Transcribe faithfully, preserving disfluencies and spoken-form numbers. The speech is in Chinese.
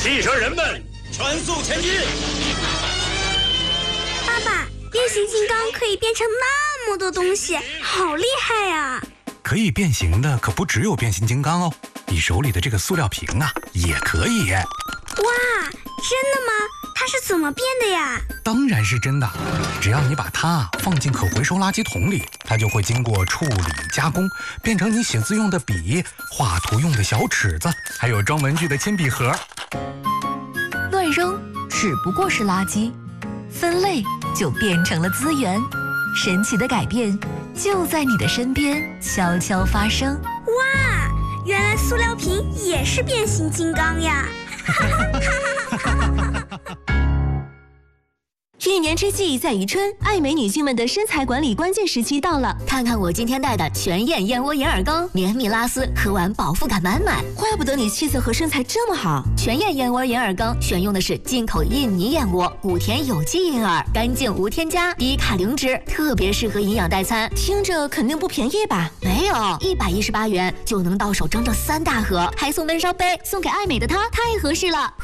汽车人们，全速前进！ 爸爸，变形金刚可以变成那么多东西，好厉害呀！ 可以变形的可不只有变形金刚哦，你手里的这个塑料瓶啊，也可以。 哇，真的吗？它是怎么变的呀？ 当然是真的，只要你把它放进可回收垃圾桶里，它就会经过处理加工，变成你写字用的笔、画图用的小尺子，还有装文具的铅笔盒。 乱扔只不过是垃圾，分类就变成了资源。神奇的改变就在你的身边悄悄发生。 哇，原来塑料瓶也是变形金刚呀！ 一年之计在于春，爱美女性们的身材管理关键时期到了。 看看我今天带的全燕燕窝银耳羹，绵密拉丝，喝完饱腹感满满。 怪不得你气色和身材这么好。 全燕燕窝银耳羹选用的是进口印尼燕窝，谷田有机银耳，干净无添加，低卡零脂，特别适合营养代餐。 听着肯定不便宜吧？ 没有，一百一十八元就能到手整整三大盒，还送温烧杯，送给爱美的她，太合适了。